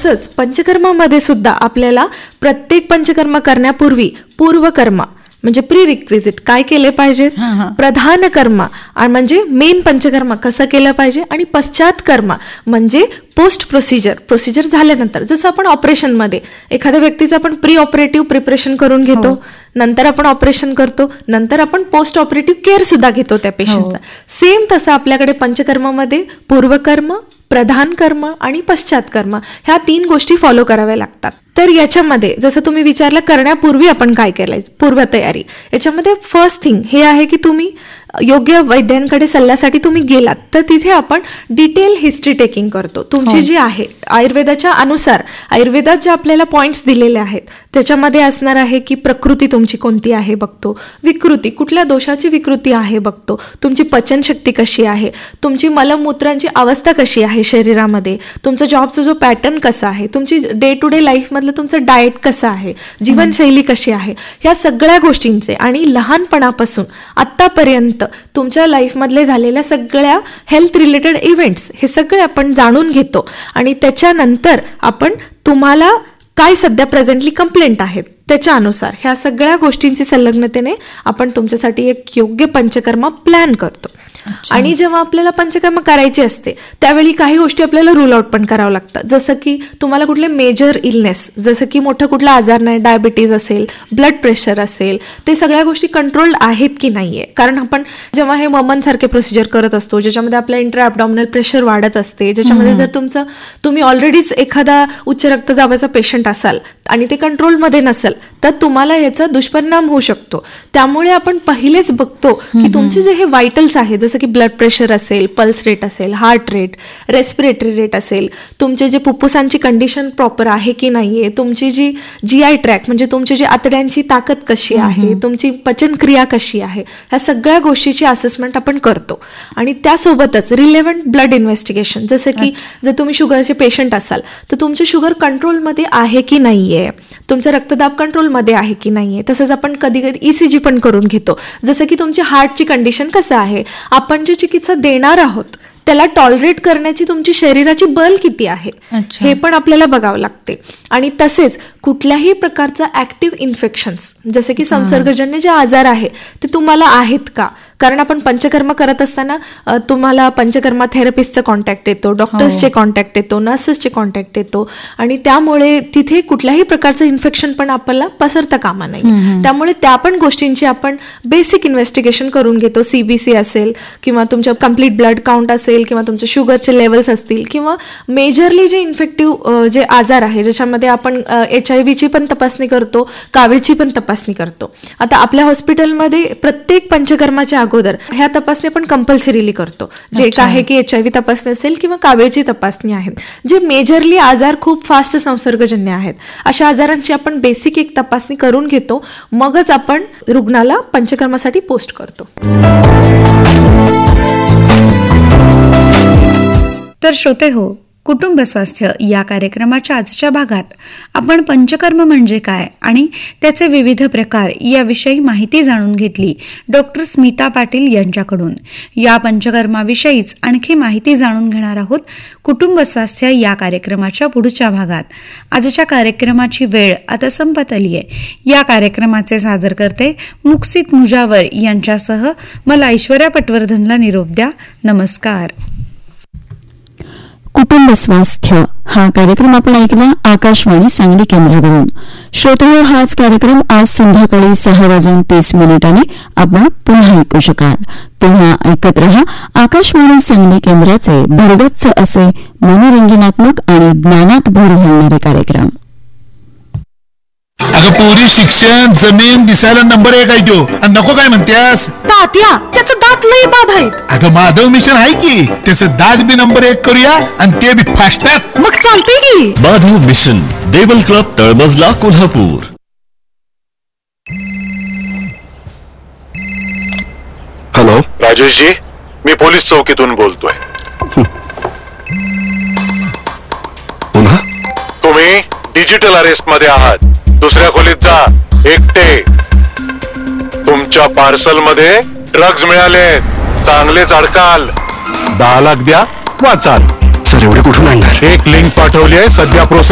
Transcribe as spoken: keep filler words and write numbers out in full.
तसंच पंचकर्मामध्ये सुद्धा आपल्याला प्रत्येक पंचकर्म करण्यापूर्वी पूर्वकर्म म्हणजे प्री रिक्विजिट काय केले पाहिजे, प्रधान कर्म म्हणजे मेन पंचकर्म कसं केलं पाहिजे, आणि पश्चात कर्म म्हणजे पोस्ट प्रोसिजर प्रोसिजर झाल्यानंतर. जसं आपण ऑपरेशनमध्ये एखाद्या व्यक्तीचं आपण प्री ऑपरेटिव्ह प्रिपरेशन करून घेतो, नंतर आपण ऑपरेशन करतो, नंतर आपण पोस्ट ऑपरेटिव्ह केअर सुद्धा घेतो त्या पेशंटचा. सेम तसं आपल्याकडे पंचकर्मामध्ये पूर्वकर्म, प्रधान कर्म आणि पश्चात कर्म ह्या तीन गोष्टी फॉलो कराव्या लागतात. तर याच्यामध्ये जसं तुम्ही विचारलं करण्यापूर्वी आपण काय केलंय पूर्वतयारी, याच्यामध्ये फर्स्ट थिंग हे आहे की तुम्ही योग्य वैद्यांकडे सल्ल्यासाठी तुम्ही गेलात तर तिथे आपण डिटेल हिस्ट्री टेकिंग करतो तुमची जी आहे. आयुर्वेदाच्या अनुसार आयुर्वेदात जे आपल्याला पॉइंट्स दिलेले आहेत त्याच्यामध्ये असणार आहे की प्रकृती तुमची कोणती आहे बघतो, विकृती कुठल्या दोषाची विकृती आहे बघतो, तुमची पचनशक्ती कशी आहे, तुमची मलमूत्रांची अवस्था कशी आहे शरीरामध्ये, तुमचा जॉबचा जो पॅटर्न कसा आहे, तुमची डे टू डे लाईफ मधलं तुमचं डाएट कसं आहे, जीवनशैली कशी आहे, ह्या सगळ्या गोष्टींचे आणि लहानपणापासून आतापर्यंत तुमच्या लाईफमधले झालेल्या सगळ्या हेल्थ रिलेटेड इव्हेंट्स हे सगळे आपण जाणून घेतो. आणि त्याच्यानंतर आपण तुम्हाला काय सध्या प्रेझेंटली कंप्लेंट आहेत त्याच्या अनुसार ह्या सगळ्या गोष्टींची संलग्नतेने आपण तुमच्यासाठी एक योग्य पंचकर्म प्लॅन करतो. आणि जेव्हा आपल्याला पंचकर्म करायची असते त्यावेळी काही गोष्टी आपल्याला रूल आउट पण करावं लागतं. जसं की तुम्हाला कुठले मेजर इलनेस, जसं की मोठा कुठला आजार नाही, डायबिटीज असेल, ब्लड प्रेशर असेल, ते सगळ्या गोष्टी कंट्रोल्ड आहेत की नाहीये. कारण आपण जेव्हा हे ममन सारखे प्रोसिजर करत असतो ज्याच्यामध्ये आपला इंट्रा ॲब्डॉमिनल प्रेशर वाढत असते, ज्याच्यामध्ये जर तुमचं तुम्ही ऑलरेडीच एखादा उच्च रक्तदाबाचा पेशंट असाल आणि ते कंट्रोलमध्ये नसेल तर तुम्हाला याचा दुष्परिणाम होऊ शकतो. त्यामुळे आपण पहिलेच बघतो की तुमचे जे हे व्हायटल्स आहेत जसं की ब्लड प्रेशर असेल, पल्स रेट असेल, हार्ट रेट, रेस्पिरेटरी रेट असेल, तुमचे जे फुफ्फुसांची कंडिशन प्रॉपर आहे की नाहीये, तुमची जी जी आय ट्रॅक म्हणजे तुमची जी आतड्यांची ताकद कशी आहे, तुमची पचनक्रिया कशी आहे, ह्या सगळ्या गोष्टीची असेसमेंट आपण करतो. आणि त्यासोबतच रिलेव्हंट ब्लड इन्व्हेस्टिगेशन जसं की जर तुम्ही शुगरचे पेशंट असाल तर तुमचे शुगर कंट्रोलमध्ये आहे की नाहीये, तुमचा रक्तदाब कंट्रोलमध्ये आहे की नाहीये. तसंच आपण कधी कधी ईसीजी पण करून घेतो. जसं की तुमची हार्टची कंडिशन कसं आहे, आपण जे चिकित्सा देणार आहोत त्याला टॉलरेट करण्याची तुमची शरीराची बल किती आहे हे पण आपल्याला बघावं लागते. आणि तसेच कुठल्याही प्रकारचा ऍक्टिव्ह इन्फेक्शन्स जसे की संसर्गजन्य जे आजार आहे ते तुम्हाला आहेत का. कारण आपण पंचकर्म करत असताना तुम्हाला पंचकर्मा थेरपिस्टचा कॉन्टॅक्ट येतो, डॉक्टर्सचे कॉन्टॅक्ट येतो, नर्सेसचे कॉन्टॅक्ट येतो आणि त्यामुळे तिथे कुठल्याही प्रकारचं इन्फेक्शन पण आपल्याला पसरता कामा नाही. त्यामुळे त्या पण गोष्टींची आपण बेसिक इन्व्हेस्टिगेशन करून घेतो. सीबीसी असेल किंवा तुमच्या कम्प्लीट ब्लड काउंट असेल किंवा तुमचे शुगरचे लेवल्स असतील किंवा मेजरली जे इन्फेक्टिव्ह जे आजार आहे ज्याच्यामध्ये आपण एच आय व्हीची पण तपासणी करतो, कावीळची पण तपासणी करतो. आता आपल्या हॉस्पिटलमध्ये प्रत्येक पंचकर्माच्या अगोदर ह्या तपासणी आपण कंपल्सरीली करतो. जे एक आहे की एच आय व्ही तपासणी असेल किंवा कावीळची तपासणी आहेत. जे मेजरली आजार खूप फास्ट संसर्गजन्य आहेत अशा आजारांची आपण बेसिक एक तपासणी करून घेतो, मगच आपण रुग्णाला पंचकर्मासाठी पोस्ट करतो. तर श्रोते हो, कुटुंब स्वास्थ्य या कार्यक्रमाच्या आजच्या भागात आपण पंचकर्म म्हणजे काय आणि त्याचे विविध प्रकार याविषयी माहिती जाणून घेतली डॉक्टर स्मिता पाटील यांच्याकडून. या पंचकर्माविषयीच आणखी माहिती जाणून घेणार आहोत कुटुंब स्वास्थ्य या कार्यक्रमाच्या पुढच्या भागात. आजच्या कार्यक्रमाची वेळ आता संपत आली आहे. या कार्यक्रमाचे सादर करते मुक्सित मुजावर यांच्यासह मला ऐश्वर्या पटवर्धनला निरोप द्या. नमस्कार. कुटुंब स्वास्थ्य हा कार्यक्रम आपण ऐकला आकाशवाणी सांगली केंद्रावरून. श्रोतेहो, हाच कार्यक्रम आज संध्याकाळी सहा वाजून तीस मिनिटांनी आपण पुन्हा ऐकू शकाल. तेव्हा ऐकत रहा आकाशवाणी सांगली केंद्राचे भरगच्च असे मनोरंजनात्मक आणि ज्ञानात भर घालणारे कार्यक्रम. अगं पोरी, शिक्षण, जमीन दिसायला नंबर एक आहे तो, आणि नको काय म्हणतेस तात्या, त्याचं दात लई बाद आहेत. अगं माधव मिशन आहे की, त्याचं दात बी नंबर एक करूया आणि ते बी फास्टात. मग चालतंय की. माधव मिशन, देवल क्लब, तळमजला, कोल्हापूर. हॅलो राजेशजी, मी पोलीस चौकीतून बोलतोय. पुन्हा तुम्ही डिजिटल अरेस्ट मध्ये आहात. दुसऱ्या खोलीत जा, एकटे. तुमच्या पार्सल मध्ये ड्रग्ज मिळाले, चांगलेच अडकाल. दहा लाख द्या, वाचाल. सर एवढे कुठून आणणार? एक लिंक पाठवली आहे, सध्या प्रोसेस